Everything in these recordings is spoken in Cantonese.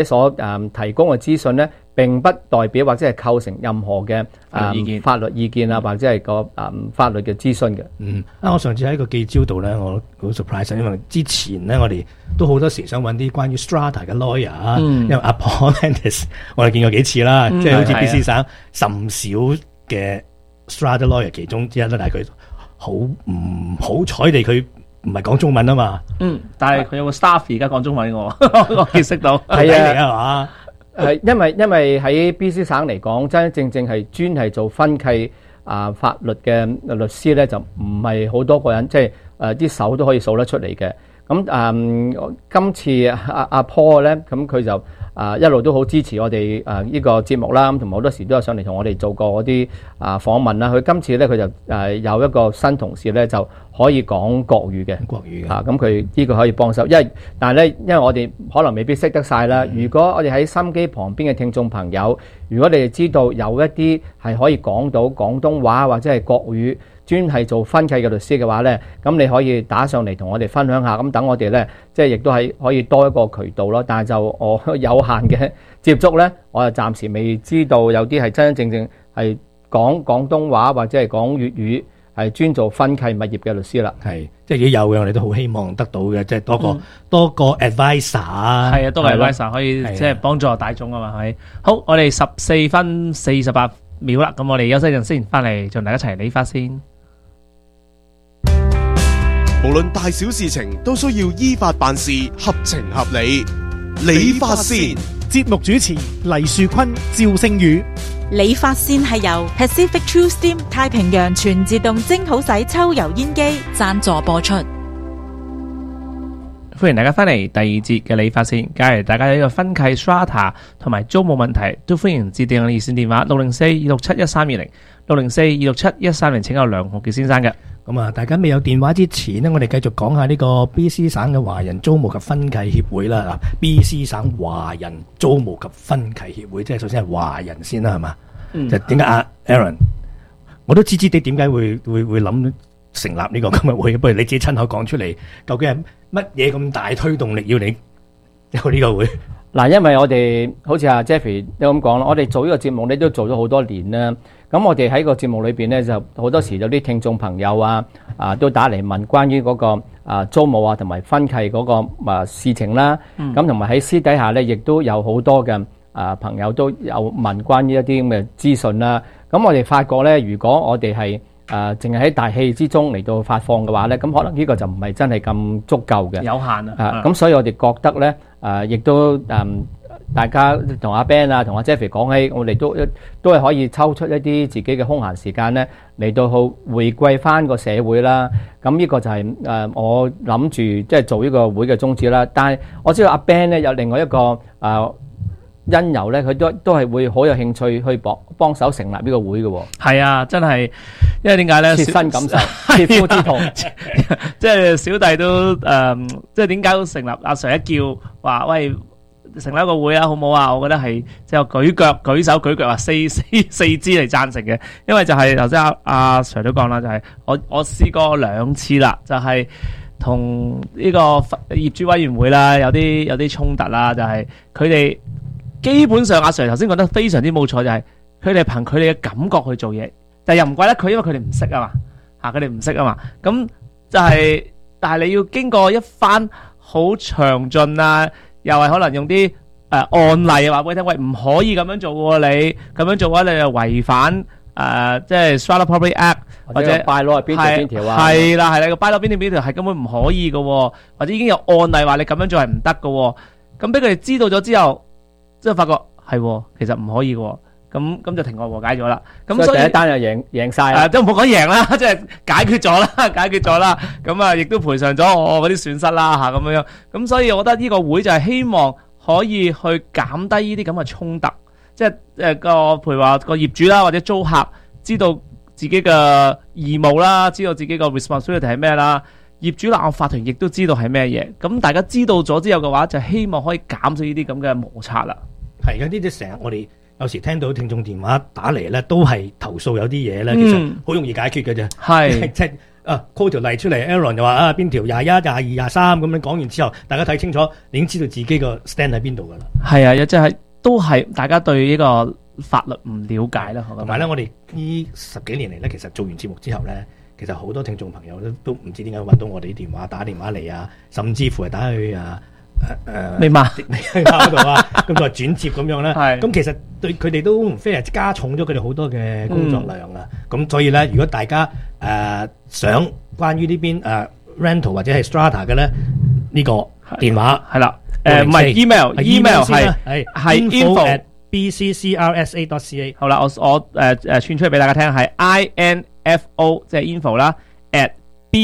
所提供嘅資訊咧，並不代表或者係構成任何嘅法律意見啊，或者係個法律嘅諮詢嘅。 我上次喺個記招度咧，我好 surprise， 因為之前咧我哋都好多時想揾啲關於 Strata 嘅 lawyer 啊，因為阿 Paul Mendes 我哋見過幾次啦，即係好似 BC 省甚少嘅 Strata lawyer 其中之一啦，但係佢好唔好彩地佢唔係講中文啊嘛。 但係佢有個 staff 而家講中文我見識到係啊， 係因為喺 BC 省嚟講，真真正正係專係做分契法律嘅律師咧，就唔係好多個人，即係啲手都可以數得出嚟嘅。咁今次阿 Paul 咧，咁佢就一路都好支持我哋呢個節目啦，咁同埋好多時都有上嚟同我哋做過嗰啲訪問啦。佢今次咧佢就有一個新同事咧就可以講國語嘅，咁佢呢個可以幫手，但係咧因為我哋可能未必識得晒啦。如果我哋喺心機旁邊嘅聽眾朋友，如果你哋知道有一啲係可以講到廣東話或者係國語，專係做分契嘅律師嘅話咧，咁你可以打上嚟同我哋分享下，咁等我哋咧即係亦都係可以多一個渠道咯。但係就我有限嘅接觸咧，我就暫時未知道有啲係真真正正係講廣東話或者係講粵語係專做分契物業嘅律師啦。 係即係如果有嘅，我哋都好希望得到嘅，即係多個 advisor 啊， 係啊，多個 advisor 可以即係幫助大眾啊嘛，係咪？好，我哋14分48秒啦，咁我哋休息陣先，翻嚟同大家一齊理髮先。 無論大小事情都需要依法辦事，合情合理。理髮先， 節目主持黎樹坤、趙星宇。 理髮先係由 Pacific True Steam 太平洋全自動蒸好洗抽油煙機贊助播出。 歡迎大家翻嚟第二節嘅理髮先。假如大家有呢個分契 Strata 同埋租務問題，都歡迎致電我哋熱線電話604-267-1320 604-267-1320，請有梁浩傑先生嘅。 咁啊，大家未有電話之前呢，我哋繼續講下呢個 BC 省嘅華人租務及分契協會啦。BC 省華人租務及分契協會，即係首先係華人先啦，係嘛？就點解阿 Aaron， 我都知知地點解會諗成立呢個咁嘅會，不如你自己親口講出嚟，究竟係乜嘢咁大推動力要你有呢個會？ 嗱，因為我哋好似阿 Jeffrey 都咁講啦，我哋做呢個節目咧都做咗好多年啦。咁我哋喺個節目裏邊咧，就好多時有啲聽眾朋友都打嚟問關於嗰個租務同埋分契嗰個事情啦。咁同埋喺私底下咧，亦都有好多嘅朋友都有問關於一啲咁嘅資訊啦。咁我哋發覺咧，如果我哋係淨係喺大氣之中嚟到發放嘅話咧，咁可能呢個就唔係真係咁足夠嘅， 有限啊。 咁所以我哋覺得咧，亦都大家同阿 Ben 同阿 Jeffrey 講起，我哋都係可以抽出一啲自己嘅空閒時間咧，嚟到去回歸翻個社會啦。咁呢個就係我諗住即係做呢個會嘅宗旨啦。但係我知道阿 Ben 咧有另外一個因由咧，佢都係會好有興趣去幫手成立呢個會嘅。 係啊，真係，因為點解咧？ 切身感受，切膚之痛。 即係小弟都即係點解成立？阿 Sir 一叫話喂，成立一個會啊，好唔好啊？我覺得係即係舉手舉腳話四肢嚟贊成嘅，因為就係頭先阿 Sir 都講啦，就係我試過2次啦，就係同呢個業主委員會啦有啲衝突啦，就係佢哋基本上阿 Sir 頭先講得非常之冇錯，就係佢哋憑佢哋嘅感覺去做嘢，但又唔怪得佢，因為佢哋唔識啊嘛，佢哋唔識啊嘛，咁就係但係你要經過一番好詳盡啊。又係可能用啲案例話俾你聽，喂，唔可以咁樣做喎，你咁樣做嘅話，你就違反即係 Strata Property Act 或者 bylaw 係邊條啊？係啦，個 bylaw 邊條係根本唔可以嘅，或者已經有案例話你咁樣做係唔得嘅。咁俾佢哋知道咗之後，即係發覺係其實唔可以嘅，咁就庭外和解咗啦。咁所以第一單就贏晒啦，都唔好講贏啦，即係解決咗啦。咁啊，亦都賠償咗我嗰啲損失啦嚇咁樣。咁所以我覺得呢個會就係希望可以去減低呢啲咁嘅衝突，即係譬如話個業主啦或者租客知道自己嘅義務啦，知道自己個 responsibility 係咩啦，業主立案法團亦都知道係咩嘢。咁大家知道咗之後嘅話，就希望可以減少呢啲咁嘅摩擦啦。 係嘅，呢啲成日我哋有時聽到聽眾電話打嚟咧，都係投訴有啲嘢咧，其實好容易解決嘅啫。係即係 call 條例出嚟 ，Aaron 就話邊條21、22、23咁樣講完之後，大家睇清楚，你已經知道自己個 stand 喺邊度噶啦。 係啊，即係都係大家對呢個法律唔了解啦。 同埋咧，我哋呢10幾年嚟咧，其實做完節目之後咧，其實好多聽眾朋友都唔知點解揾到我哋啲電話，打電話嚟啊，甚至乎係打去未嘛嗰度啊，咁就轉接咁樣咧。 係咁其實對佢哋都唔非係加重咗佢哋好多嘅工作量啊。咁所以咧，如果大家想關於呢邊rental 或者係 strata 嘅咧，呢個電話係啦，唔係 email 係 info@bccrsa.ca。 好啦，我串出嚟俾大家聽係 info 即係 info 啦 at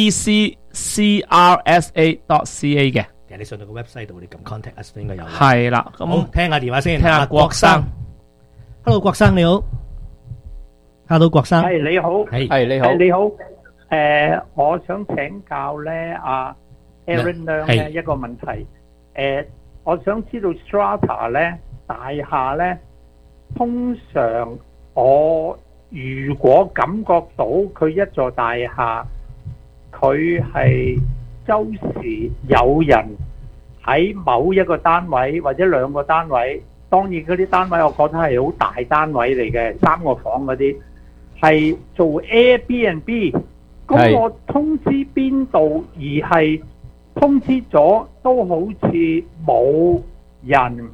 bccrsa.ca 嘅。 其實你上到個 website 度，你撳 contact us 都應該有。 係啦，咁好聽下電話先， 聽下郭生。 Hello， 郭生你好。Hello， 郭生。 係你好。 係你好。 你好。我想請教咧，Aaron 咧一個問題。我想知道 strata 咧大廈咧，通常我如果感覺到佢一座大廈，佢係周時有人喺某一個單位或者兩個單位，當然嗰啲單位我覺得係好大單位嚟嘅，3個房嗰啲係做 Airbnb， 咁我通知邊度而係通知咗都好似冇人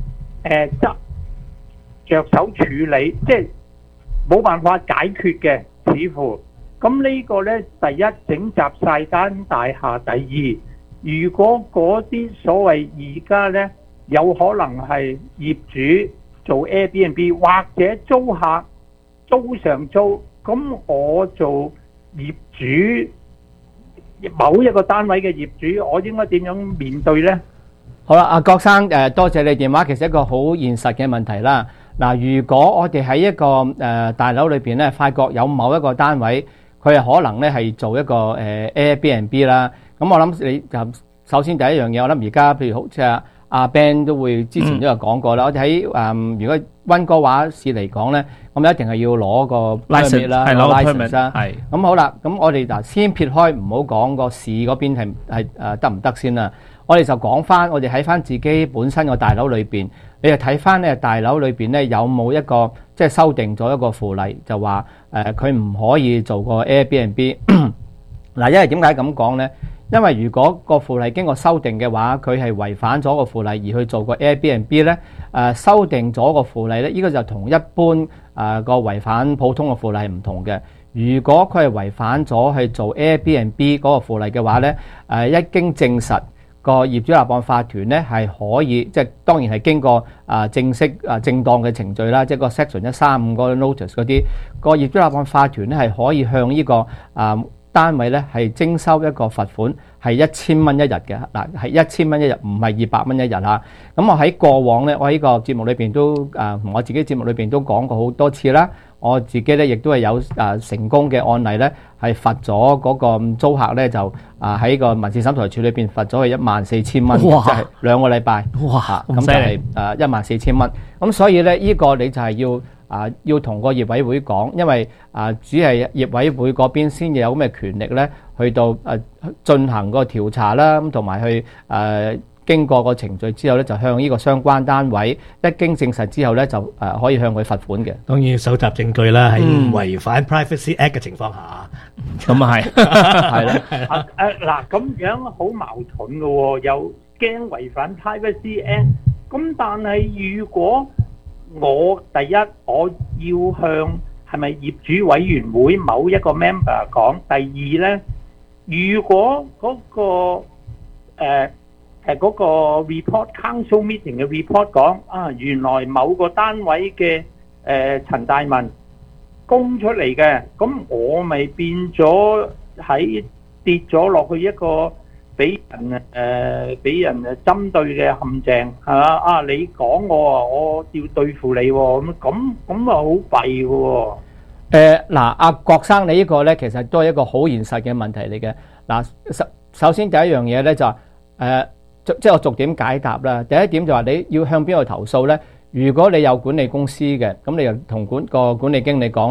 着手處理，即係冇辦法解決嘅，似乎。咁呢個呢，第一整集晒間大廈，第二，如果嗰啲所謂而家呢，有可能係業主做 Airbnb 或者租客租上租，咁我做業主某一個單位嘅業主，我應該點樣面對呢？ 好啦，阿郭生，多謝你電話，其實一個好現實嘅問題啦。嗱，如果我哋喺一個大樓裏邊咧，發覺有某一個單位，佢係可能咧係做一個Airbnb 啦。咁我諗你就首先第一樣嘢，我諗而家譬如好似阿 Ben 都會之前都有講過啦。我哋喺如果溫哥華市嚟講咧，咁一定係要攞個 permit 啦， 係攞個 permit 啦。係咁好啦，咁我哋嗱先撇開唔好講個市嗰邊係得唔得先啦。我哋就講翻，我哋喺翻自己本身個大樓裏邊，你就睇翻咧大樓裏邊咧有冇一個即係修訂咗一個附例，就話佢唔可以做個 Airbnb。嗱，因為點解咁講咧？因為如果個附例經過修訂嘅話，佢係違反咗個附例而去做個 Airbnb 咧，修訂咗個附例咧，呢個就同一般個違反普通嘅附例係唔同嘅。如果佢係違反咗去做 Airbnb 嗰個附例嘅話咧，一經證實，個業主立案法團咧係可以，即係當然係經過正式正當嘅程序啦，即係個 Section 135嗰個 notice 嗰啲，個業主立案法團咧係可以向呢個單位咧係徵收一個罰款，係1000蚊一日嘅。嗱，係1000蚊一日，唔係200蚊一日嚇。咁我喺過往咧，我喺個節目裏邊都同我自己節目裏邊都講過好多次啦。我自己咧亦都係有成功嘅案例咧，係罰咗嗰個租客咧就喺個民事審裁處裏邊罰咗佢14000蚊，即係2個禮拜。 哇！ 咁就係14000蚊。咁所以咧，呢個你就係要同個業委會講，因為只係業委會嗰邊先有咁嘅權力咧，去到進行個調查啦，咁同埋去經過個程序之後咧，就向呢個相關單位一經證實之後咧，就可以向佢罰款嘅。 當然搜集證據啦，喺唔違反 Privacy Act 嘅情況下， 咁啊係，係啦。 嗱，咁樣好矛盾嘅喎，又驚違反 Privacy Act，咁但係如果我第一我要向係咪業主委員會某一個 member 講，第二咧，如果嗰個嗰個 report council meeting 嘅 report 講原來某個單位嘅陳大文供出嚟嘅，咁我咪變咗喺跌咗落去一個俾人針對嘅陷阱係嘛？你講我要對付你喎，咁啊好弊嘅喎。 嗱，阿郭生，你呢個咧其實都係一個好現實嘅問題嚟嘅。嗱，首先第一樣嘢咧就話即係我逐點解答啦。第一點就話你要向邊度投訴咧？如果你有管理公司嘅，咁你就同個管理經理講啦。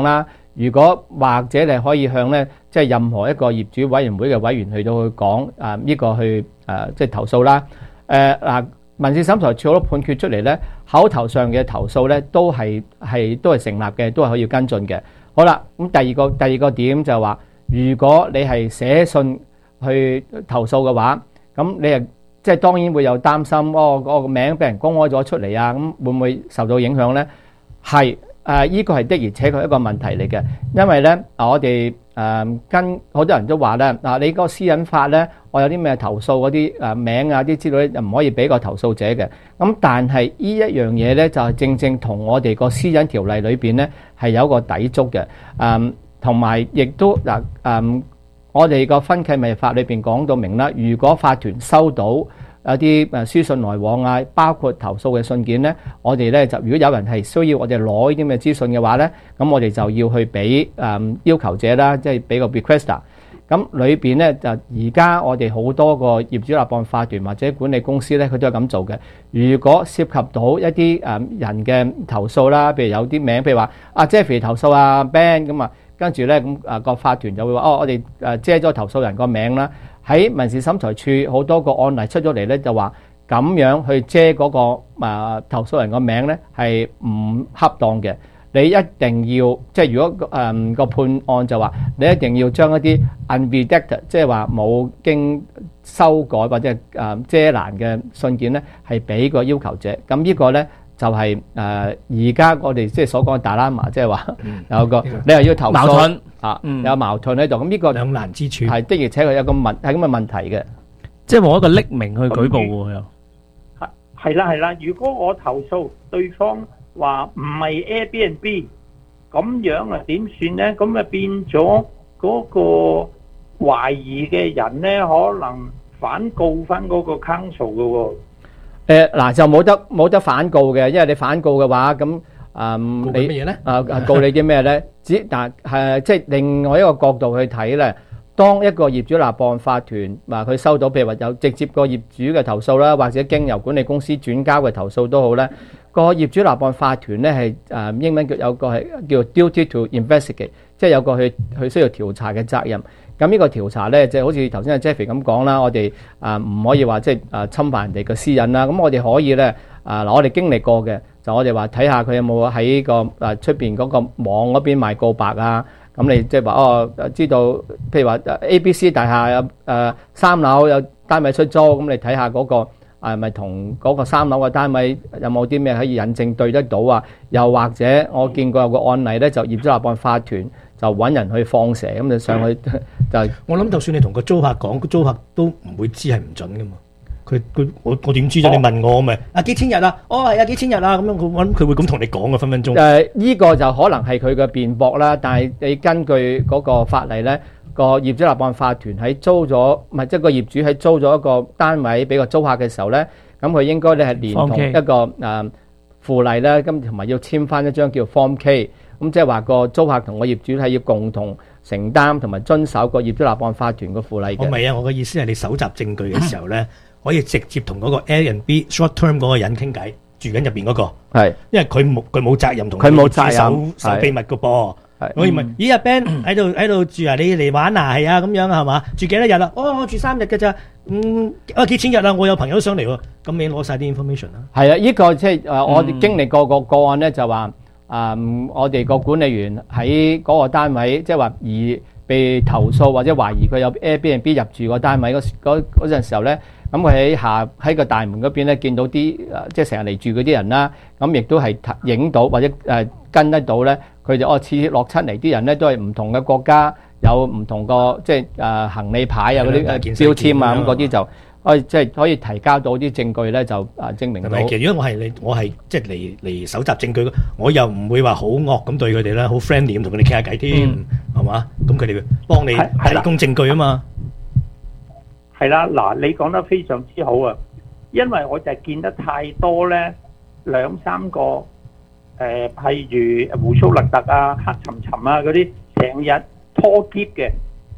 如果或者你可以向咧，即係任何一個業主委員會嘅委員去到去講呢個去即係投訴啦。民事審裁處好多判決出嚟咧，口頭上嘅投訴咧都係成立嘅，都係可以跟進嘅。好啦，咁第二個點就係話，如果你係寫信去投訴嘅話，咁你係即係當然會有擔心，個名俾人公開咗出嚟啊，咁會唔會受到影響咧？係依個係的而且確一個問題嚟嘅，因為咧我哋跟好多人都話咧，你嗰個私隱法咧，我有啲咩投訴嗰啲名啊啲資料咧，就唔可以俾個投訴者嘅。咁但係呢一樣嘢咧，就係正正同我哋個私隱條例裏邊咧係有一個抵觸嘅。同埋亦都我哋個分契密法裏邊講到明啦，如果法團收到有啲書信來往啊，包括投訴嘅信件咧，我哋咧就如果有人係需要我哋攞呢啲咁嘅資訊嘅話咧，咁我哋就要去俾要求者啦，即係俾個 requester。咁裏邊咧就而家我哋好多個業主立案法團或者管理公司咧，佢都係咁做嘅。如果涉及到一啲人嘅投訴啦，譬如有啲名，譬如話Jeffrey 投訴Ben 咁啊，跟住咧咁個法團就會話我哋遮咗投訴人個名啦。喺民事審裁處好多個案例出咗嚟咧，就話咁樣去遮嗰個投訴人個名咧係唔恰當嘅。你一定要即係如果個判案就話你一定要將一啲 unredacted 即係話冇經修改或者遮攔嘅信件咧係俾個要求者。咁呢個咧就係而家我哋即係所講嘅大喇嘛，即係話有個你係要投訴矛盾有矛盾喺度。咁呢個兩難之處係的而且確有個係咁嘅問題嘅， 即係冇一個匿名去舉報喎又。 係啦，如果我投訴對方話唔係 Airbnb 咁樣啊，點算咧？咁啊變咗嗰個懷疑嘅人咧，可能反告翻嗰個 council 嘅喎。 就冇得反告嘅，因為你反告嘅話，咁告乜嘢咧？ 告你啲咩咧？即係另外一個角度去睇咧。當一個業主立案法團話佢收到，譬如話有直接個業主嘅投訴啦，或者經由管理公司轉交嘅投訴都好咧，個業主立案法團咧係英文有個係叫 duty to investigate， 即係有個去需要調查嘅責任。咁呢個調查咧，即係好似頭先阿 Jeffrey 咁講啦，我哋唔可以話即係侵犯人哋嘅私隱啦。咁我哋可以咧我哋經歷過嘅，就我哋話睇下佢有冇喺個出邊嗰個網嗰邊賣告白啊。咁你即係話知道，譬如話 ABC 大廈有3樓有單位出租，咁你睇下嗰個係咪同嗰個3樓嘅單位有冇啲咩可以引證對得到啊？又或者我見過有個案例咧，就業主立案法團就揾人去放蛇，咁就上去就我諗，就算你同個租客講，個租客都唔會知係唔準噶嘛。我點知啫？你問我咪幾千日啊？係幾千日啊？咁樣我諗佢會咁同你講嘅分分鐘。 依個就可能係佢嘅辯駁啦，但係你根據嗰個法例咧，個業主立案法團喺租咗，唔係即係個業主喺租咗一個單位俾個租客嘅時候咧，咁佢應該咧係連同一個附例咧，咁同埋要簽翻一張叫 Form K，咁即係話個租客同個業主係要共同承擔同埋遵守個業主立案法團嘅附例嘅。 我唔係啊，我嘅意思係你搜集證據嘅時候咧。可以直接同嗰個 Airbnb short term 嗰個人傾偈，住緊入邊嗰個，係，因為佢冇責任同佢冇責任守秘密嘅噃。我以為咦阿 Ben 喺度住啊，你嚟玩啊，係啊咁樣係嘛？住幾多日啊？我住3日嘅咋？幾千日啊？我有朋友上嚟喎，咁你攞晒啲 information 啦。 係啊，呢個即係我哋經歷過個案咧，就話我哋個管理員喺嗰個單位，即係話而被投訴或者懷疑佢有 Airbnb 入住個單位嗰陣時候咧。咁佢喺個大門嗰邊咧，見到啲即係成日嚟住嗰啲人啦，咁亦都係影到或者跟得到咧，佢哋次落出嚟啲人咧都係唔同嘅國家，有唔同個即係行李牌啊嗰啲標籤啊，咁嗰啲就即係可以提交到啲證據咧，就證明到。 其實如果我係即係嚟搜集證據，我又唔會話好惡咁對佢哋啦，好 friendly 咁同佢哋傾下偈添，係嘛？咁佢哋幫你提供證據啊嘛。 係啦，嗱，你講得非常之好啊！因為我就係見得太多咧，2-3個譬如鬍鬚勒特啊、黑沉沉啊嗰啲，成日拖喼嘅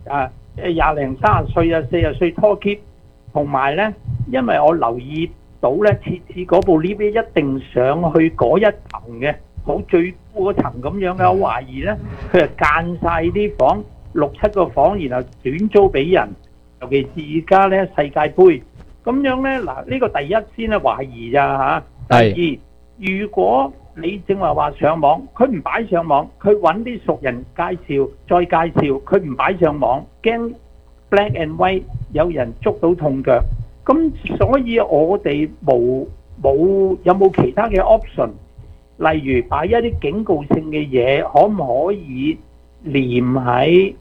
20零30歲啊、40歲拖喼，同埋咧，因為我留意到咧，設置嗰部 lift 一定上去嗰一層嘅， 好最高嗰層咁樣嘅，我懷疑咧佢係間晒啲房6-7個房，然後短租俾人，尤其是而家咧世界盃咁樣咧嗱，呢個第一先咧懷疑咋嚇。第二，如果你正話上網，佢唔擺上網，佢揾啲熟人介紹，再介紹，佢唔擺上網，驚 black and white 有人捉到痛腳。咁所以我哋有冇其他嘅 option？例如擺一啲警告性嘅嘢，可唔可以連喺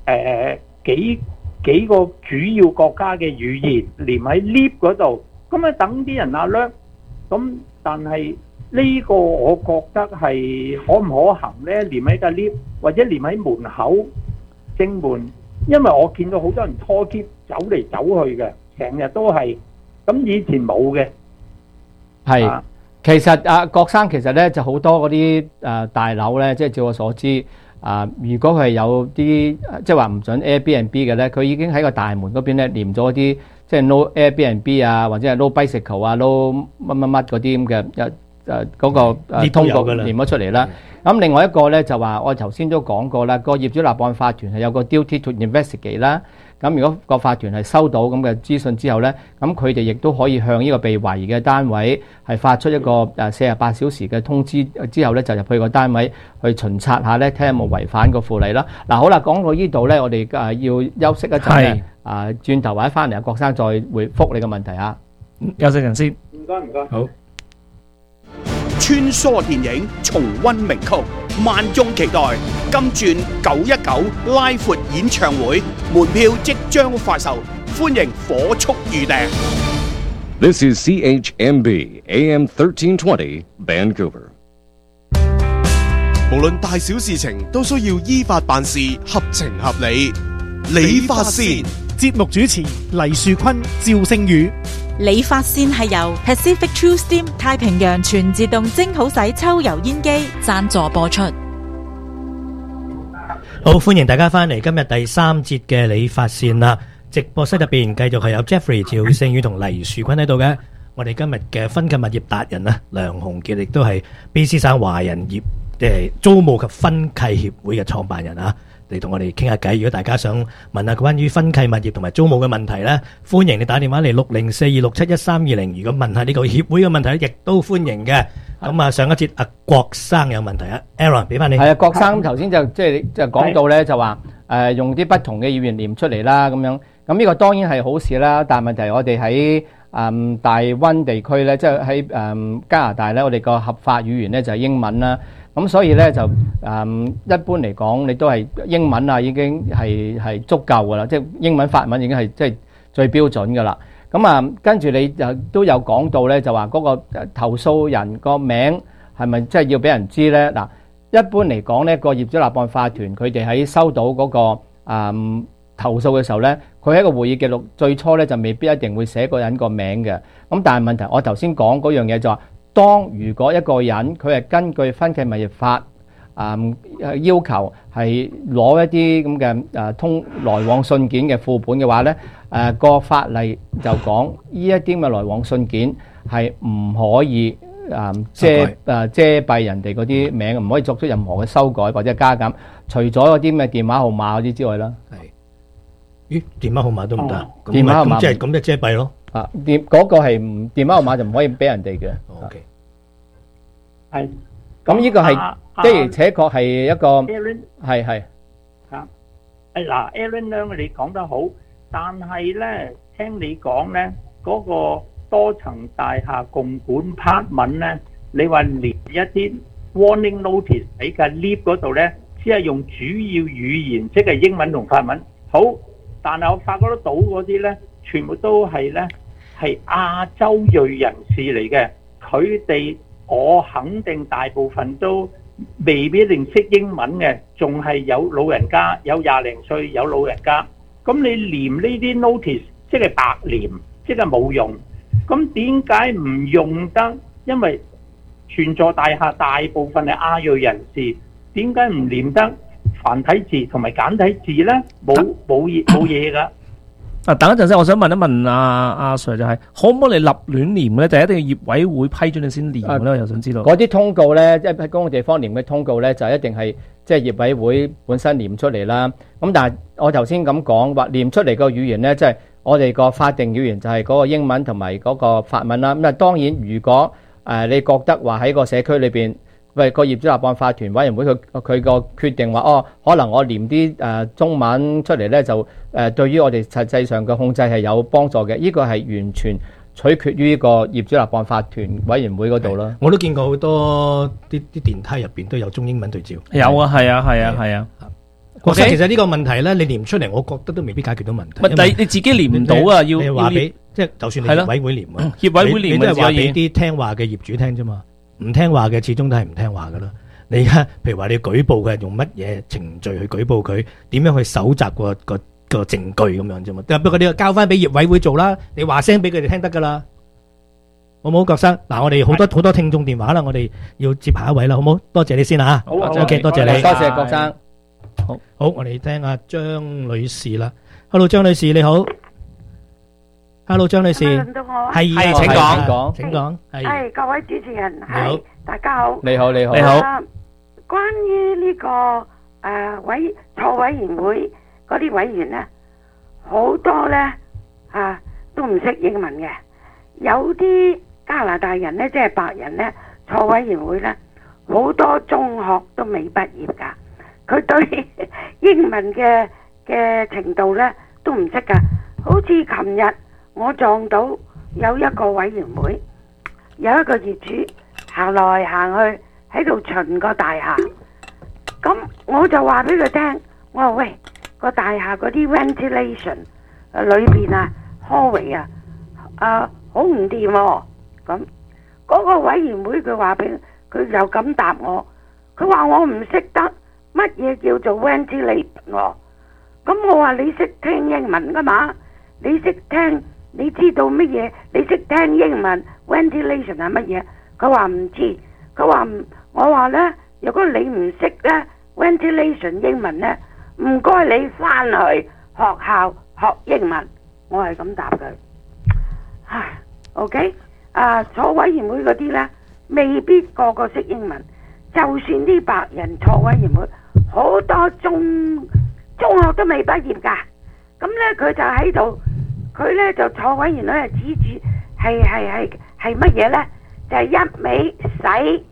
幾個主要國家嘅語言，連喺 lift 嗰度，咁啊等啲人alert。咁但係呢個我覺得係可唔可行呢？連喺個 lift 或者連喺門口正門，因為我見到好多人拖喼走嚟走去嘅，成日都係。咁以前冇嘅。 係，其實郭生其實咧就好多嗰啲大樓咧，即係照我所知如果佢係有啲即係話唔準 Airbnb 嘅咧，佢已經喺個大門嗰邊咧黏咗啲即係 no Airbnb 啊，或者係 no bicycle 啊 no 乜乜乜嗰啲咁嘅嗰個通告黏咗出嚟啦。咁另外一個咧就話我頭先都講過啦，個業主立案法團係有個 duty to investigate 啦。咁如果個法團係收到咁嘅資訊之後咧，咁佢哋亦都可以向呢個被懷疑嘅單位係發出一個48小時嘅通知，之後咧就入去個單位去巡查下咧，睇下有冇違反個附例啦。嗱，好啦，講到呢度咧，我哋要休息一陣咧，轉頭或者翻嚟郭生再回覆你嘅問題啊。 休息陣先。 唔該。 好。 穿梭電影重溫名曲，萬眾期待金鑽919拉闊演唱會，門票即將發售，歡迎火速預訂。 This is CHMB AM 1320 Vancouver。 無論大小事情都需要依法辦事，合情合理。理髮先。 節目主持黎樹坤、趙聖宇。 理髮線係由 Pacific True Steam 太平洋全自動蒸好洗抽油煙機贊助播出。 好，歡迎大家翻嚟今日第3節嘅理髮線啦。直播室入邊繼續係有 Jeffrey、趙聖宇同黎樹坤喺度嘅。我哋今日嘅分契物業達人啊，梁鴻傑亦都係 BC 省華人業租務及分契協會嘅創辦人啊。嚟同我哋傾下偈。如果大家想問下關於分契物業同埋租務嘅問題咧，歡迎你打電話嚟6042671320。如果問下呢個協會嘅問題咧，亦都歡迎嘅。咁啊，上一節阿郭生有問題啊 ，Aaron 俾翻你。 係啊，郭生頭先就講到咧，就話用啲不同嘅語言念出嚟啦，咁樣。咁呢個當然係好事啦，但係問題我哋喺大溫地區咧，即係喺加拿大咧，我哋個合法語言咧就係英文啦。咁所以咧就一般嚟講，你都係英文啊，已經係足夠噶啦，即係英文法文已經係即係最標準噶啦。咁跟住你就都有講到咧，就話嗰個投訴人個名係咪即係要俾人知咧？嗱，一般嚟講咧，個業主立案法團佢哋喺收到嗰個投訴嘅時候咧，佢喺個會議記錄最初咧就未必一定會寫個人個名嘅。咁但係問題，我頭先講嗰樣嘢就話，當如果一個人佢係根據分契物業法要求係攞一啲咁嘅通來往信件嘅副本嘅話咧，個法例就講呢一啲咁嘅來往信件係唔可以遮蔽人哋嗰啲名，唔可以作出任何嘅修改或者加減，除咗嗰啲咩電話號碼嗰啲之外啦。 係，咦？電話號碼都唔得？ 電話號碼即係咁就遮蔽咯。 嗰個係電話號碼就唔可以俾人哋嘅。 OK。 係。 咁呢個係的而且確係一個係嚇。嗱 ，Aaron 咧，你講得好，但係咧，聽你講咧，嗰個多層大廈共管 apartment 咧，你話連一啲 warning notice 喺個 lift 嗰度咧，只係用主要語言，即係英文同法文。好，但係我發覺得到嗰啲咧，全部都係咧係亞洲裔人士嚟嘅，佢哋我肯定大部分都未必一定識英文嘅，仲係有老人家，有20零歲有老人家。咁你連呢啲 notice 即係白連，即係冇用。咁點解唔用得？因為全座大廈大部分係亞裔人士，點解唔連得繁體字同埋簡體字咧？冇嘢㗎。 啊，等一陣先，我想問一問阿 Sir 就係可唔可以立亂黏咧？就一定要業委會批准你先黏咧？我又想知道。 嗰啲通告咧，即係喺公共地方黏嘅通告咧，就一定係即係業委會本身黏出嚟啦。咁但係我頭先咁講話黏出嚟個語言咧，即係我哋個法定語言就係嗰個英文同埋嗰個法文啦。咁啊當然，如果你覺得話喺個社區裏邊，喂個業主立案法團委員會佢個決定話可能我黏啲中文出嚟咧，就對於我哋實際上嘅控制係有幫助嘅。呢個係完全取決於呢個業主立案法團委員會嗰度啦。 我都見過好多啲電梯入邊都有中英文對照。 有啊，係啊。 其實呢個問題咧，你黏出嚟，我覺得都未必解決到問題。 但係你自己黏唔到啊，要話俾即係就算你業委會黏啊， 業委會黏你都係話俾啲聽話嘅業主聽啫嘛。唔聽話嘅始終都係唔聽話噶啦。你而家譬如話你舉報佢係用乜嘢程序去舉報佢，點樣去搜集個證據咁樣啫嘛。不過你交翻俾業委會做啦，你話聲俾佢哋聽得噶啦。好唔好，郭生？嗱，我哋好多聽眾電話啦，我哋要接下一位啦，好唔好？多謝你先啊。 好 ，OK， 多謝你， 多謝郭生。 好，我哋聽下張女士啦。Hello， 張女士你好。Hello， 張女士。 輪到我啊。 係， 請講。 請講。 係各位主持人，係大家好。 你好。 關於呢個錯委員會嗰啲委員咧，好多咧都唔識英文嘅，有啲加拿大人咧，即係白人咧，錯委員會咧，好多中學都未畢業噶，佢對英文嘅程度咧都唔識噶。好似琴日我撞到有一個委員會，有一個業主行來行去喺度巡個大廈，咁我就話俾佢聽，我話喂，個大廈嗰啲 ventilation 裏邊啊 hallway 好唔掂喎，咁嗰個委員會佢話俾佢又咁答我，佢話我唔識得乜嘢叫做 ventilation 喎，咁我話你識聽英文噶嘛，你識聽，你知道乜嘢？你識聽英文 ventilation 係乜嘢？佢話唔知，佢話我話呢，如果你唔識呢 ventilation 英文呢，唔該你翻去學校學英文。我係咁答佢。OK， 坐委員會嗰啲呢，未必個個識英文，就算啲白人坐委員會，好多中學都未畢業㗎，咁呢，佢就喺度。佢咧就坐委員會指住係乜嘢咧？就係一味使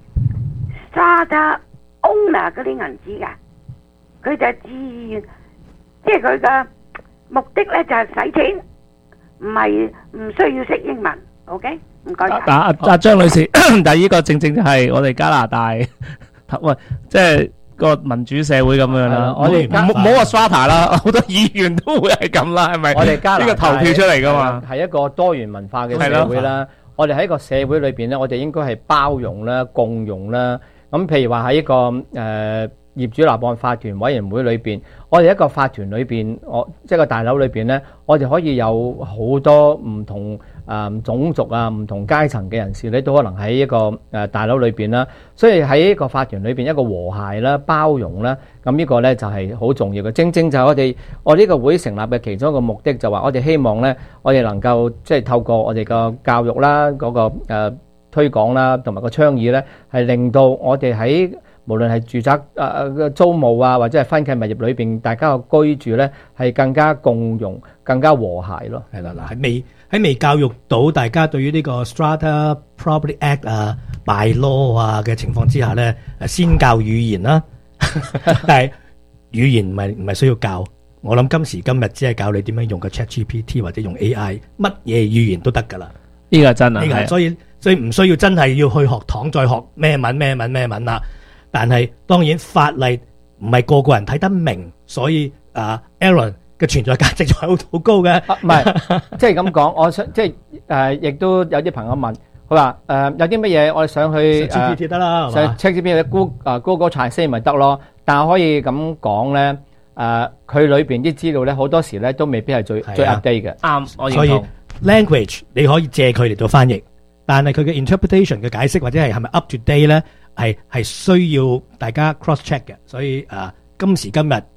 strata owner 嗰啲銀紙㗎。佢就自願，即係佢嘅目的咧就係使錢，唔需要識英文。OK， 唔該晒。 阿張女士，但係呢個正正就係我哋加拿大，喂，即係。個民主社會咁樣啦，我哋唔好話 strata 啦，好多議員都會係咁啦，係咪？ 我哋加拿大呢個投票出嚟噶嘛， 係一個多元文化嘅社會啦。我哋喺個社會裏邊咧，我哋應該係包容啦、共融啦。咁譬如話喺一個業主立案法團委員會裏邊，我哋一個法團裏邊，即係個大樓裏邊咧，我哋可以有好多唔同種族啊、唔同階層嘅人士咧，都可能喺一個大樓裏邊啦。所以喺一個法團裏邊，一個和諧啦、包容啦，咁呢個咧就係好重要嘅。正正就係我呢個會成立嘅其中一個目的，就話我哋希望咧，我哋能夠即係透過我哋個教育啦、嗰個推廣啦，同埋個倡議咧，係令到我哋喺無論係住宅租務啊，或者係分契物業裏邊，大家嘅居住咧係更加共融、更加和諧咯。 係啦，嗱喺未教育到大家對於呢個 Strata Property Act 啊、by law 啊嘅情況之下咧，先教語言啦。但係語言唔係需要教，我諗今時今日只係教你點樣用個 ChatGPT 或者用 AI， 乜嘢語言都得㗎啦。 呢個係真啊， 呢個所以唔需要真係要去學堂再學咩文啦。但係當然法例唔係個個人睇得明，所以Aaron 嘅存在價值就係好高嘅。 唔係，即係咁講，我想即係亦都有啲朋友問，佢話有啲乜嘢我哋想去 GPT 得啦， 想 ChatGPT Google Translate 咪得咯。但係可以咁講咧，佢裏邊啲資料咧好多時咧都未必係最 update 嘅。 啱，我認同。 所以 language 你可以借佢嚟做翻譯，但係佢嘅 interpretation 嘅解釋或者係咪 up to date 咧？係需要大家 cross check 嘅，所以今時今日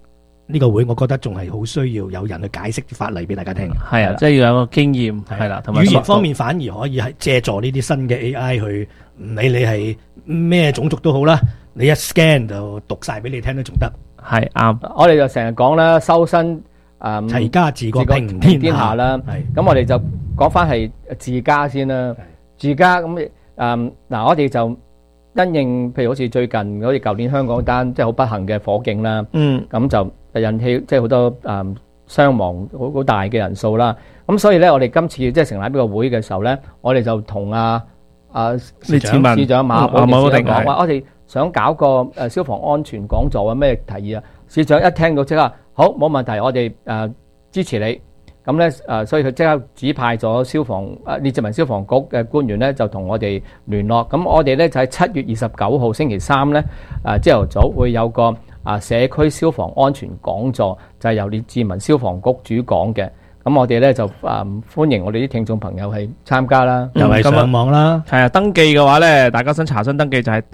呢個會，我覺得仲係好需要有人去解釋啲法例俾大家聽。 係啊，即係要有個經驗，係啦，同埋語言方面反而可以係借助呢啲新嘅 AI 去，唔理你係咩種族都好啦，你一 scan 就讀晒俾你聽都仲得。 係啱， 我哋就成日講啦，修身齊家治國平天下啦。咁我哋就講翻係治家先啦。治家咁嗱，我哋就因應譬如好似最近好似舊年香港單即係好不幸嘅火警啦，咁就引起即係好多傷亡好大嘅人數啦。咁所以咧，我哋今次即係成立呢個會嘅時候咧，我哋就同市長馬寶定講話，我哋想搞個消防安全講座啊，咩提議啊？市長一聽到即刻好，冇問題，我哋支持你。咁咧所以佢即刻指派咗列治文消防局嘅官員咧，就同我哋聯絡。咁我哋咧就喺7月29號星期三咧，朝頭早會有個社區消防安全講座，就係由列治文消防局主講嘅。咁我哋咧就歡迎我哋啲聽眾朋友係參加啦， 又係上網啦。 係啊，登記嘅話咧，大家想查詢登記就係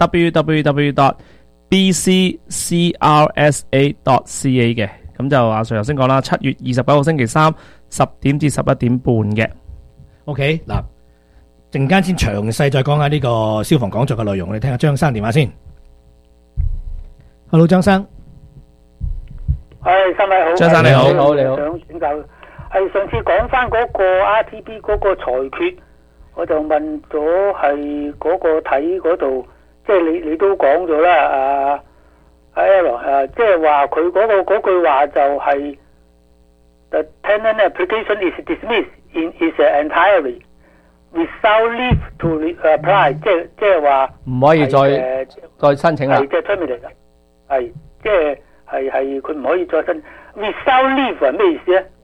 www.bccrsa.ca 嘅。咁就阿 Sir 頭先講啦，7月29號星期三10點至11點半嘅。 OK， 嗱，陣間先詳細再講下呢個消防講座嘅內容。我哋聽下張生電話先。Hello， 張生。 係，三位好。 張生你好， 你好。 想請教，係上次講翻嗰個 RTP 嗰個裁決，我就問咗係嗰個睇嗰度，即係你都講咗啦，即係話佢嗰句話就係 The tenant application is dismissed in its entirety without leave to apply， 即係話唔可以再申請啦。 係即係 terminate， 係即係佢唔可以再申。without leave 係咩意思咧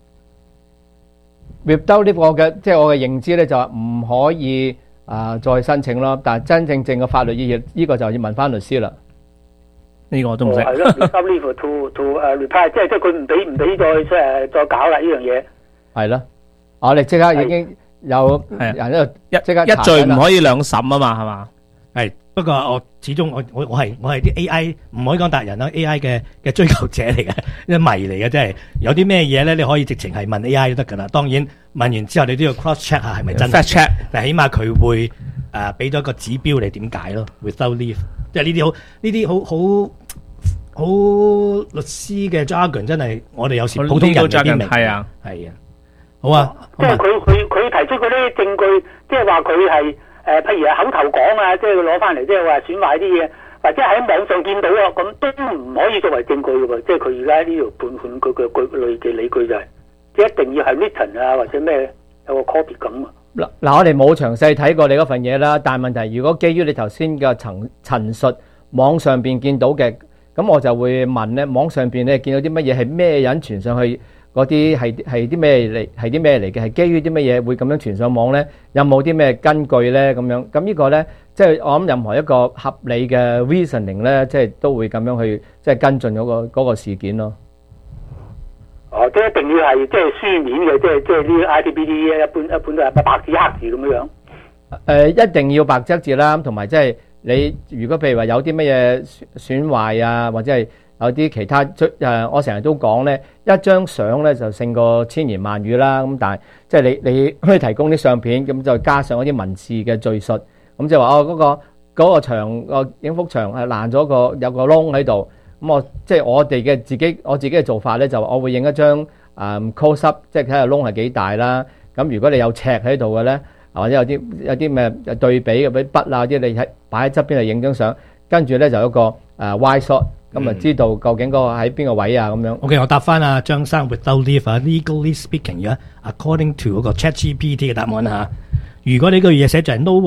？without leave 我嘅認知咧就係唔可以再申請咯。但係真正嘅法律意義呢個就要問翻律師啦。 呢個我都唔識。 係咯 ，without leave to reply， 即係佢唔俾再搞啦呢樣嘢。 係咯，我哋即刻已經有人喺度即刻一罪唔可以兩審啊嘛，係嘛？ 係，不過我始終我係啲 AI 唔可以講達人啦 ，AI 嘅追求者嚟嘅，一迷嚟嘅，即係有啲咩嘢咧，你可以直情係問 AI 都得噶啦。當然問完之後，你都要 cross check 下係咪真 fact check， 但係起碼佢會俾咗一個指標你點解咯 ，without leave， 即係呢啲好律師嘅 jargon 真係我哋有時普通人未必明。係啊，好啊。 即係佢提出嗰啲證據，即係話佢係。譬如口頭講啊，即係佢攞翻嚟，即係話損壞啲嘢，或者喺網上見到啊，咁都唔可以作為證據嘅喎。即係佢而家呢條判佢嘅理據就係，即係一定要係 written 啊，或者咩有個 copy 咁啊。 嗱，我哋冇詳細睇過你嗰份嘢啦，但係問題如果基於你頭先嘅陳述，網上邊見到嘅，咁我就會問咧，網上邊你見到啲乜嘢係咩人傳上去？嗰啲係啲咩嚟？係啲咩嚟嘅？係基於啲乜嘢會咁樣傳上網咧？有冇啲咩根據咧？咁樣咁呢個咧，即係我諗任何一個合理嘅 reasoning 咧，即係都會咁樣去即係跟進嗰個事件咯。 哦，即係一定要係即係書面嘅，即係呢啲 ITBD 一般都係白紙黑字咁樣。 一定要白紙字啦，同埋即係你如果譬如話有啲乜嘢損壞啊，或者係有啲其他我成日都講咧，一張相咧就勝過千言萬語啦。咁但係即係你可以提供啲相片，咁就加上一啲文字嘅敘述，咁就話嗰個牆個影幅牆係爛咗有個窿喺度。咁即係我自己嘅做法咧，就我會影一張close up，即係睇下窿係幾大啦。咁如果你有尺喺度嘅咧，或者有啲咩對比嘅啲筆啊啲，你擺喺側邊嚟影張相，跟住咧就有一個wide shot。咁啊，知道究竟嗰個喺邊個位啊？咁樣。 OK， 我答翻阿張生 without leave 啊 ，legally speaking 而家 according to 嗰個 ChatGPT 嘅答案嚇。如果呢個嘢寫就係 no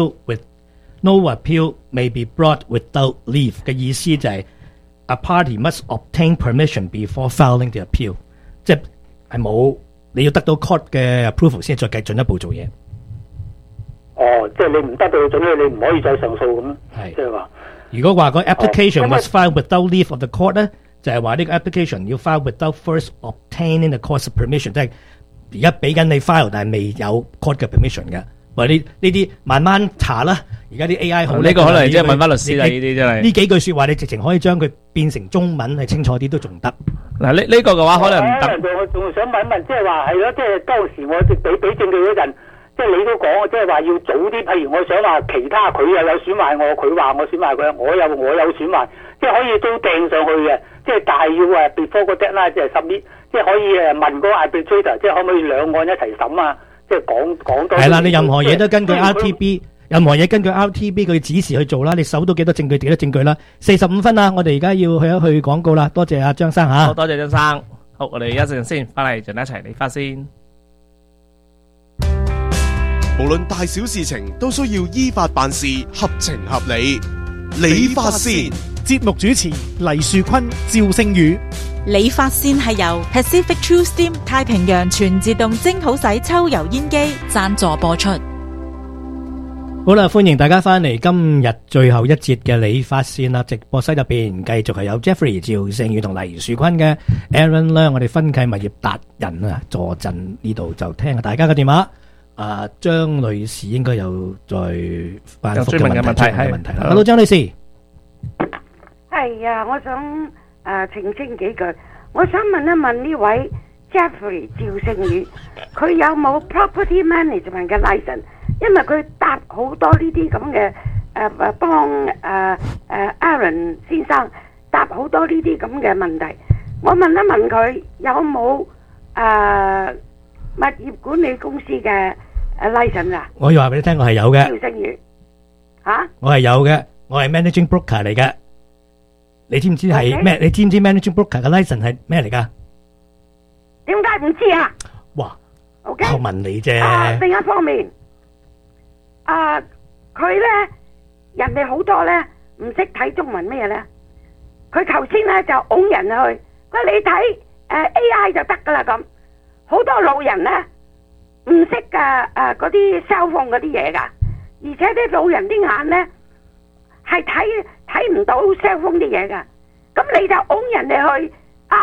appeal may be brought without leave 嘅意思就係 a party must obtain permission before filing the appeal， 即係冇你要得到 court 嘅 approval 先再繼進一步做嘢。 哦，即係你唔得到準許，你唔可以再上訴咁。係，即係話。如果話個 application was filed without leave of the court 咧，就係話呢個 application 要 file without first obtaining the court's permission， 即係而家俾緊你 file， 但係未有 court 嘅 permission 嘅， 喂，呢啲慢慢查啦。而家啲 AI 好， 呢個可能即係問翻律師啦，呢啲真係呢幾句説話，你直情可以將佢變成中文係清楚啲都仲得。 嗱，呢個嘅話可能唔得。 我仲想問一問，即係話係咯，即係當時我俾證據嗰陣，即係你都講，即係話要早啲。譬如我想話其他佢又有損壞我，佢話我損壞佢，我有損壞，即係可以都掟上去嘅。即係但係要before 個 deadline 即係submit，即係可以問嗰個 arbitrator，即係可唔可以兩岸一齊審啊？即係講多。係啦， 你任何嘢都根據 RTB。任何嘢根據 RTB 佢指示去做啦，你搜到幾多證據幾多證據啦。45分啦，我哋而家要去一去廣告啦。多謝阿張生嚇。 好多謝張生。好，我哋一陣先翻嚟，盡一齊理髮先。 無論大小事情都需要依法辦事，合情合理。理髮先。 節目主持黎樹坤、趙星宇。 理髮先係由 Pacific True Steam 太平洋全自動蒸好洗抽油煙機贊助播出。 好啦，歡迎大家翻嚟今日最後一節嘅理髮線啦！直播室入邊繼續係有 Jeffrey、趙勝宇同黎樹坤嘅 Aaron 咧，我哋分契物業達人啊，坐鎮呢度就聽下大家嘅電話。張女士應該有再反覆嘅問題啦。Hello， 張女士。 係啊，我想澄清幾句。我想問一問呢位 Jeffrey 趙勝宇，佢有冇 property management 嘅 license？因為佢答好多呢啲咁嘅幫Aaron 先生答好多呢啲咁嘅問題。我問一問佢有冇物業管理公司嘅license 啊？ 我要話俾你聽，我係有嘅。 趙勝宇嚇？ 我係有嘅，我係 managing broker 嚟嘅。你知唔知係咩？你知唔知 managing broker 嘅 license 係咩嚟㗎？ 點解唔知啊？ 哇 ！OK， 我問你啫。 另一方面。佢咧，人哋好多咧唔識睇中文咩咧？佢頭先咧就拱人去，佢話你睇AI 就得噶啦咁。好多老人咧唔識噶嗰啲 cell phone 嗰啲嘢噶，而且啲老人啲眼咧係睇唔到 cell phone 啲嘢噶。咁你就拱人哋去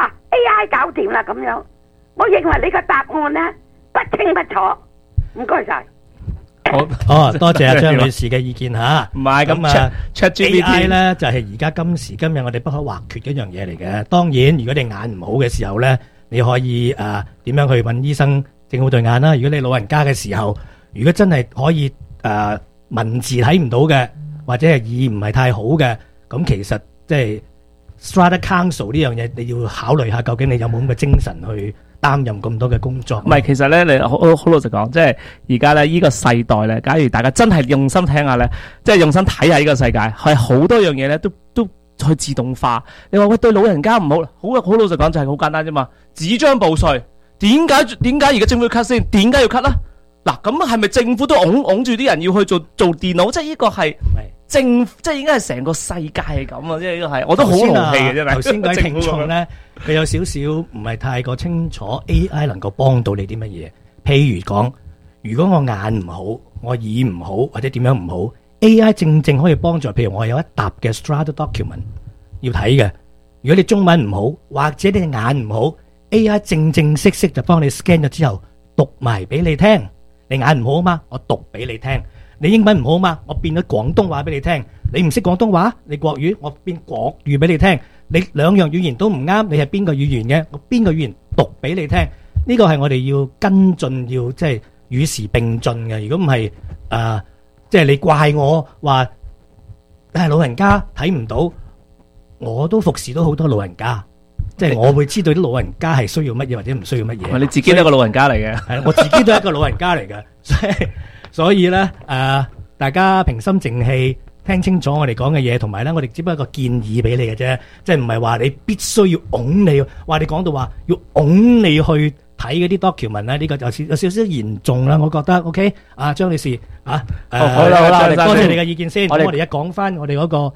AI 搞掂啦咁樣。我認為你個答案咧不清不楚。唔該晒。 好，多謝阿張女士嘅意見吓。 唔係咁啊 ，AI 咧就係而家今時今日我哋不可或缺嘅一樣嘢嚟嘅。當然，如果你眼唔好嘅時候咧，你可以點樣去揾醫生整好對眼啦。如果你老人家嘅時候，如果真係可以文字睇唔到嘅，或者係耳唔係太好嘅，咁其實即係 Strata Council 呢樣嘢，你要考慮下究竟你有冇咁嘅精神去擔任咁多嘅工作。 唔係，其實咧，你好老實講，即係而家咧呢個世代咧，假如大家真係用心聽下咧，即係用心睇下呢個世界，係好多樣嘢咧都去自動化。你話喂，對老人家唔好，好老實講就係好簡單啫嘛。紙張報稅，點解而家政府要 cut 先？點解要 cut 啦？嗱，咁係咪政府都拱住啲人要去做電腦？即係呢個係即係應該係成個世界係咁啊！即係呢個係，我都好豪氣嘅啫。頭先嗰啲聽眾咧， 佢有少少唔係太過清楚 AI 能夠幫到你啲乜嘢。譬如講，如果我眼唔好，我耳唔好，或者點樣唔好 ，AI 正可以幫助。譬如我有一沓嘅 Strata document 要睇嘅，如果你中文唔好，或者你眼唔好 ，AI 正式就幫你 scan 咗之後讀埋俾你聽。你眼唔好啊嘛，我讀俾你聽。你英文唔好啊嘛，我變咗廣東話俾你聽。你唔識廣東話，你國語，我變國語俾你聽。你兩樣語言都唔啱，你係邊個語言嘅？我邊個語言讀俾你聽。呢個係我哋要跟進，要即係與時並進嘅。如果唔係，即係你怪我話，老人家睇唔到，我都服侍到好多老人家。即係我會知道啲老人家係需要乜嘢或者唔需要乜嘢。 你自己都係一個老人家嚟嘅， 係我自己都係一個老人家嚟嘅，所以咧大家平心靜氣聽清楚我哋講嘅嘢，同埋咧我哋只不過一個建議俾你嘅啫，即係唔係話你必須要拱你，話你講到話要拱你去睇嗰啲 document 咧，呢個有少少嚴重啦，我覺得 OK。張女士好啦，多謝你嘅意見先。我哋一講翻我哋嗰個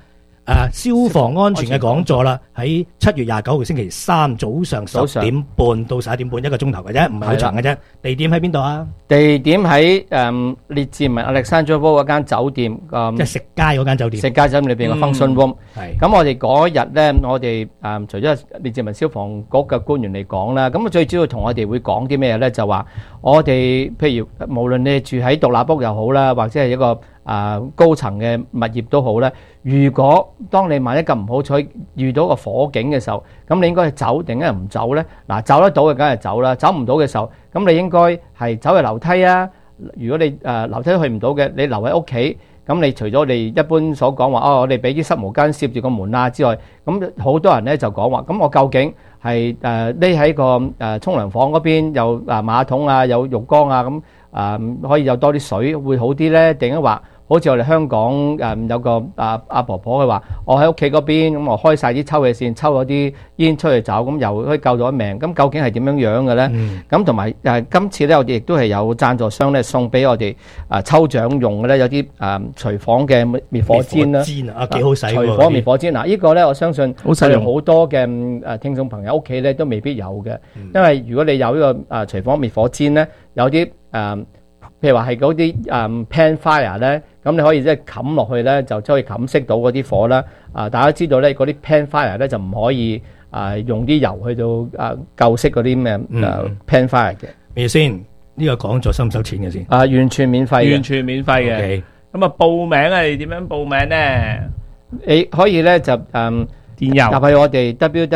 消防安全嘅講座啦，喺7月29號星期三早上10點半到11點半，1個鐘頭嘅啫，唔係好長嘅啫。地點喺邊度啊？ 地點喺列治文 Alexandra 嗰間酒店， 即係食街嗰間酒店。 食街酒店裏邊嘅 function room。 係。 咁我哋嗰日咧，我哋除咗列治文消防局嘅官員嚟講啦，咁最主要同我哋會講啲咩咧？就話我哋譬如無論你住喺獨立屋又好啦，或者係一個高層嘅物業都好咧。如果當你萬一咁唔好彩遇到個火警嘅時候，咁你應該係走定係唔走咧？嗱，走得到嘅梗係走啦，走唔到嘅時候，咁你應該係走去樓梯啊。如果你樓梯都去唔到嘅，你留喺屋企。咁你除咗我哋一般所講話，我哋俾啲濕毛巾攝住個門啊之外，咁好多人咧就講話，咁我究竟係匿喺個沖涼房嗰邊，有馬桶啊，有浴缸啊，咁可以有多啲水會好啲咧？定係話好似我哋香港有個阿婆婆佢話，我喺屋企嗰邊，咁我開晒啲抽氣扇，抽咗啲煙出去走，咁又可以救咗一命。咁究竟係點樣樣嘅咧？咁同埋今次咧，我哋亦都係有贊助商咧送俾我哋抽獎用嘅咧，有啲廚房嘅滅火氈啦， 幾好使喎！ 廚房滅火氈嗱，呢個咧我相信好實用， 好多嘅聽眾朋友屋企咧都未必有嘅，因為如果你有呢個廚房滅火氈咧，有啲譬如話係嗰啲pan fire 咧，咁你可以即係冚落去咧，就可以冚熄到嗰啲火啦。大家知道咧，嗰啲 pan fire 咧就唔可以用啲油去到救熄嗰啲咩pan fire 嘅。 咩先？呢個講座收唔收錢嘅先？ 完全免費嘅， 完全免費嘅。咁報名係點樣報名咧？ 你可以咧就電郵入去我哋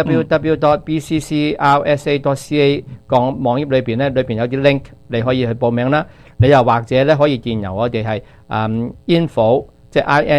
www.bccrsa.ca 個網頁裏邊咧，裏邊有啲 link 你可以去報名啦。你又或者咧可以電郵我哋係info 即係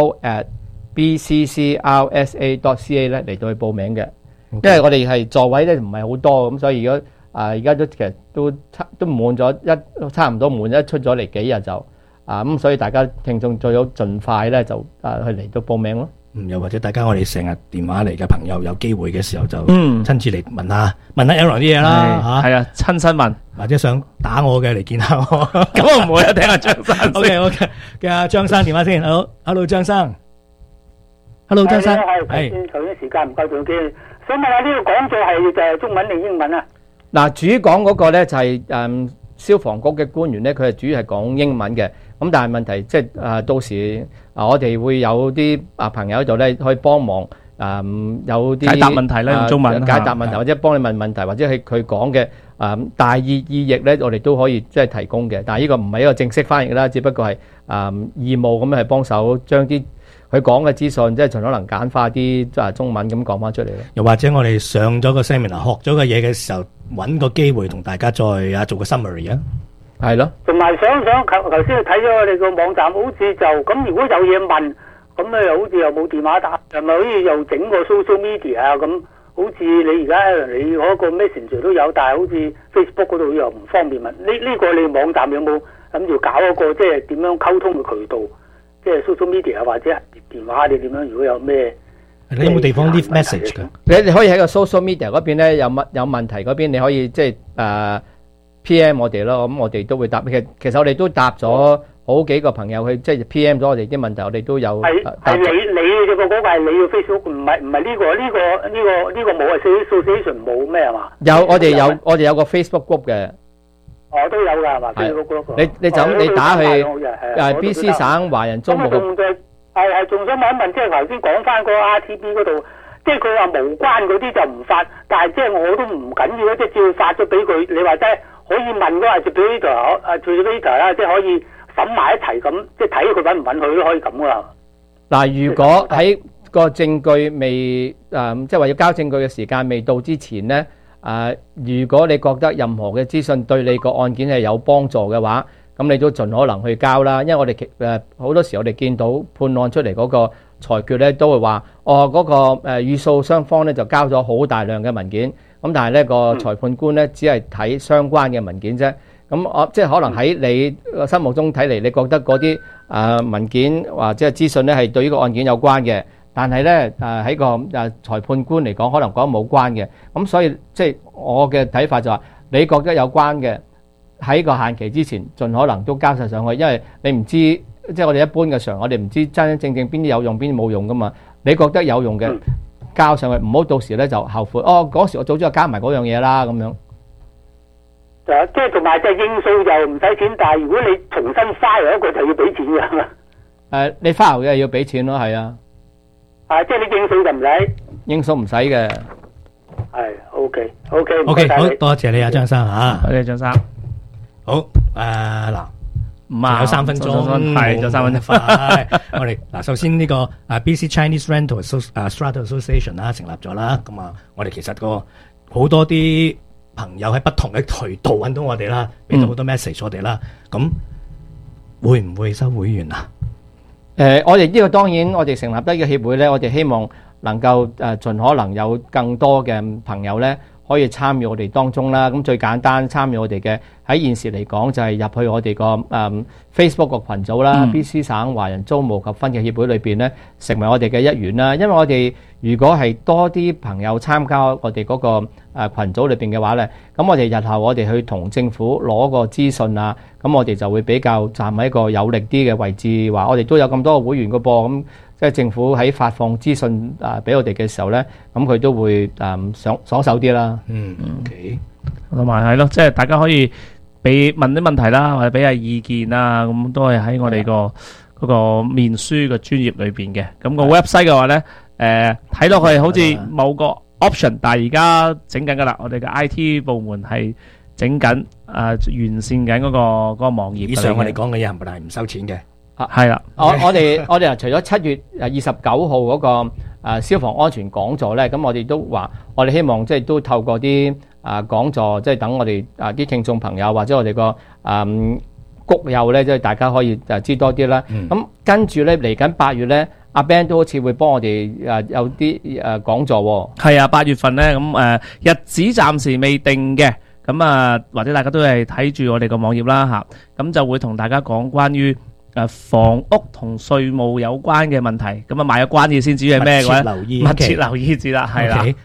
info@bccrsa.ca 咧嚟到去報名嘅。因為我哋係座位咧唔係好多，咁所以如果而家都其實都滿咗差唔多滿一出咗嚟幾日就咁，所以大家聽眾最好盡快咧就去嚟到報名咯。 又或者大家我哋成日電話嚟嘅朋友有機會嘅時候就親自嚟問下 Aaron 啲嘢啦嚇，係啊，親身問， 或者想打我嘅嚟見下我， 咁我唔會啊，聽下張生。 OK，嘅阿張生電話先，Hello 張生，Hello 張生， 係頭先時間唔夠仲嘅，想問下呢個講座係就係中文定英文啊？ 嗱，主講嗰個咧就係消防局嘅官員咧，佢係主要係講英文嘅。咁但係問題即係到時我哋會有啲朋友喺度咧，可以幫忙有啲解答問題咧，用中文解答問題，或者幫你問問題，或者係佢講嘅大意譯咧，我哋都可以即係提供嘅。但係呢個唔係一個正式翻譯啦，只不過係義務咁係幫手將啲佢講嘅資訊，即係盡可能簡化啲中文咁講翻出嚟咯。 又或者我哋上咗個 seminar 學咗個嘢嘅時候，揾個機會同大家再做個 summary 啊。 係咯， 同埋想頭先睇咗我哋個網站，好似就咁，如果有嘢問，咁咧又好似又冇電話打，係咪可以又整個 social media 啊？咁好似你而家你嗰個 Messenger 都有，但係好似 Facebook 嗰度又唔方便問。呢個你網站有冇諗住搞一個即係點樣溝通嘅渠道？即係 social media 或者電話你點樣？如果有咩？ 你有冇地方 leave message 㗎？ 你可以喺個 social media 嗰邊咧有問題嗰邊，你可以即係PM 我哋咯，咁我哋都會答。其實我哋都答咗好幾個朋友去，即係 PM 咗我哋啲問題，我哋都有。係你嘅嗰個係你嘅 Facebook，唔係呢個冇啊 ，association 冇咩係嘛？ 我哋有個 Facebook group 嘅。 我都有㗎係嘛 ？Facebook group。 你就咁你打去BC 省華人租務局。 係仲想問一問，即係頭先講翻嗰個 RTB 嗰度。即係佢話無關嗰啲就唔發，但係即係我都唔緊要，即係照發咗俾佢。你話即係可以問嗰個 administrator 啦，即係可以審埋一齊咁，即係睇佢揾唔揾佢都可以咁噶。 嗱，如果喺個證據未即係話要交證據嘅時間未到之前咧，如果你覺得任何嘅資訊對你個案件係有幫助嘅話，咁你都盡可能去交啦。因為我哋好多時我哋見到判案出嚟嗰個裁決咧，都會話嗰個與訴雙方咧就交咗好大量嘅文件，咁但係咧個裁判官咧只係睇相關嘅文件啫。咁即係可能喺你心目中睇嚟，你覺得嗰啲文件或者係資訊咧係對呢個案件有關嘅，但係咧喺個裁判官嚟講，可能覺得冇關嘅。咁所以即係我嘅睇法就話，你覺得有關嘅喺個限期之前，盡可能都交晒上去，因為你唔知。即係我哋一般嘅常，我哋唔知真真正正邊啲有用邊啲冇用噶嘛。 你覺得有用嘅交上去，唔好到時咧就後悔。哦，嗰時我早知道加埋嗰樣嘢啦咁樣。 即係同埋就應數就唔使錢，但係如果你重新 file 一個就要俾錢㗎嘛。 你 file 嘅要俾錢咯，係啊。 即係你應數就唔使。 應數唔使嘅。 係 OK， 好多謝你啊，張生嚇。 多謝張生。 好嗱。 仲有3分鐘， 係就3分鐘快。我哋首先呢個BC Chinese Rental Strata Association 啦，成立咗啦。咁我哋其實好多啲朋友喺不同嘅渠道揾到我哋啦，俾到好多 message 我哋啦。咁會唔會收會員啊？ 我哋呢個當然，我哋成立得嘅協會咧，我哋希望能夠盡可能有更多嘅朋友咧，可以參與我哋當中啦。咁最簡單參與我哋嘅喺現時嚟講就係入去我哋個Facebook 個群組啦，BC 省華人租務及分契協會裏邊咧，成為我哋嘅一員啦。因為我哋如果係多啲朋友參加我哋嗰個群組裏邊嘅話咧，咁我哋日後我哋去同政府攞個資訊啊，咁我哋就會比較站喺一個有力啲嘅位置，話我哋都有咁多個會員個噃，咁即係政府喺發放資訊俾我哋嘅時候咧，咁佢都會爽手啲啦。 OK， 同埋係咯，即係大家可以問啲問題啦，或者俾下意見啦，咁都係喺我哋嗰個面書嘅專頁裏邊嘅。咁個 website 嘅話咧，睇落去好似冇個 option，但係而家整緊噶啦，我哋嘅 IT 部門係整緊完善緊嗰個網頁。 以上我哋講嘅嘢係唔收錢嘅。 係啦， 我哋除咗7月29號嗰個消防安全講座咧，咁我哋都話，我哋希望即係都透過啲講座，即係等我哋啲聽眾朋友或者我哋個谷友咧，即係大家可以知多啲啦。咁跟住咧嚟緊8月咧，阿 Ben 都好似會幫我哋有啲講座喎。 係啊，8月份咧，咁日子暫時未定嘅，咁或者大家都係睇住我哋個網頁啦嚇，咁就會同大家講關於房屋同稅務有關嘅問題，咁賣咗關子先知係咩嘅話，密切留意住啦，係啦。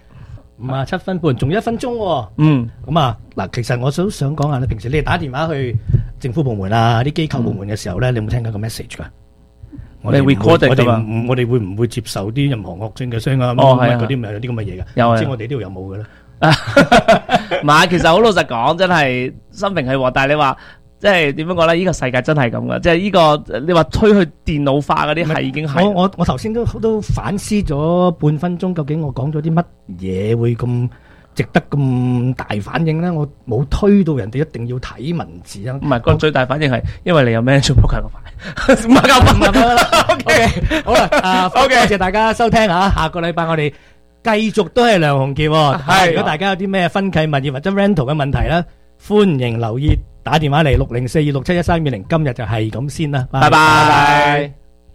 57分半，仲1分鐘喎。咁嗱，其實我都想講下咧，平時你哋打電話去政府部門啊、啲機構部門嘅時候咧，你有冇聽到個 message 㗎？我哋 recording 㗎嘛，我哋會唔會接受啲任何惡性嘅聲啊？嗰啲咪有啲咁嘅嘢㗎？有，唔知我哋呢度有冇㗎咧？ 唔係，其實好老實講，真係心平氣和，但係你話。即係點樣講咧？呢個世界真係咁噶，即係呢個你話推去電腦化嗰啲係已經係。 我頭先都反思咗半分鐘，究竟我講咗啲乜嘢會咁值得咁大反應咧？我冇推到人哋一定要睇文字啊。 唔係，個最大反應係因為你有咩做撲克個牌，唔係夠分啦。 OK， 好啦，OK，多謝大家收聽啊！下個禮拜我哋繼續都係梁鴻傑。係，如果大家有啲咩分契物業或者 rental 嘅問題咧，歡迎留意。打電話嚟60426713220，今日就係咁先啦，拜拜。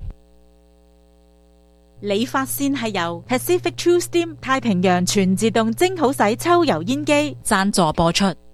理髮線係由 Pacific True Steam 太平洋全自動蒸好洗抽油煙機贊助播出。